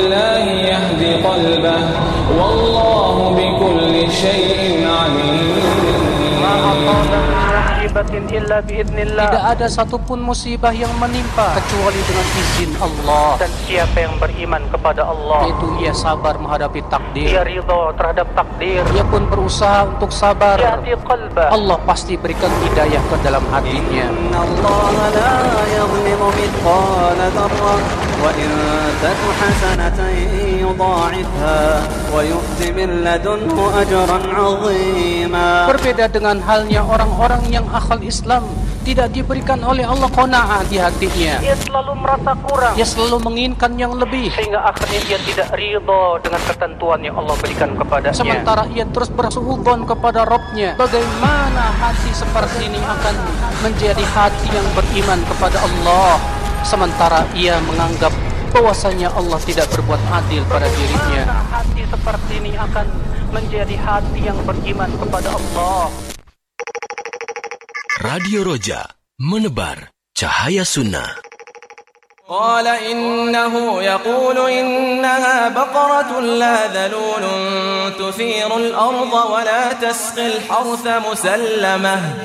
الله يهدي قلبه والله بكل شيء عليم. Tidak ada satupun musibah yang menimpa kecuali dengan izin Allah. Dan siapa yang beriman kepada Allah, Yaitu ia sabar menghadapi takdir. ia ridha terhadap takdir, Ia pun berusaha untuk sabar. yahdi qalbah. Allah pasti berikan hidayah ke dalam hatinya. إن الله لا يظلم مثقال ذرة وإن تك حسنة يضاعفها ويؤت من لدنه أجرا عظيما. Berbeda dengan halnya orang-orang yang akal Islam, tidak diberikan oleh Allah qanaah di hatinya. Ia selalu merasa kurang, Ia selalu menginginkan yang lebih. sehingga akhirnya ia tidak ridha dengan ketentuan yang Allah berikan kepadanya. Sementara ia terus bersuudzon kepada Rabb-Nya. Bagaimana hati seperti ini akan menjadi hati yang beriman kepada Allah, sementara ia menganggap bahwasanya Allah tidak berbuat adil pada dirinya. Bagaimana hati seperti ini akan menjadi hati yang beriman kepada Allah. Radio Roja, menebar cahaya sunnah. قال إنه يقول إنها بقرة لا ذلول تثير الأرض ولا تسقي الحرث مسلمة